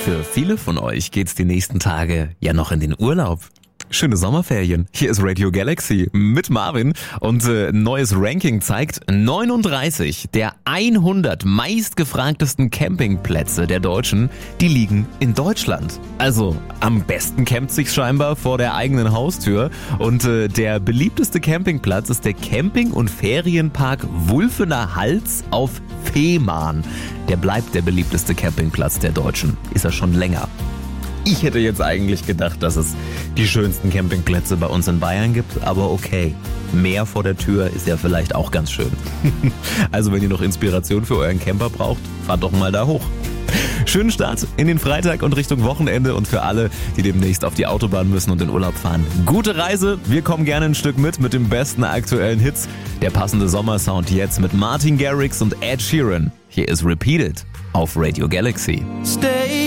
Für viele von euch geht's die nächsten Tage ja noch in den Urlaub. Schöne Sommerferien. Hier ist Radio Galaxy mit Marvin und neues Ranking zeigt 39 der 100 meistgefragtesten Campingplätze der Deutschen, die liegen in Deutschland. Also am besten campt sich scheinbar vor der eigenen Haustür und der beliebteste Campingplatz ist der Camping- und Ferienpark Wulfener Hals auf Fehmarn. Der bleibt der beliebteste Campingplatz der Deutschen. Ist er schon länger. Ich hätte jetzt eigentlich gedacht, dass es die schönsten Campingplätze bei uns in Bayern gibt, aber okay. Meer vor der Tür ist ja vielleicht auch ganz schön. Also wenn ihr noch Inspiration für euren Camper braucht, fahrt doch mal da hoch. Schönen Start in den Freitag und Richtung Wochenende und für alle, die demnächst auf die Autobahn müssen und in Urlaub fahren, gute Reise. Wir kommen gerne ein Stück mit dem besten aktuellen Hits. Der passende Sommersound jetzt mit Martin Garrix und Ed Sheeran. Hier ist Repeated auf Radio Galaxy. Stay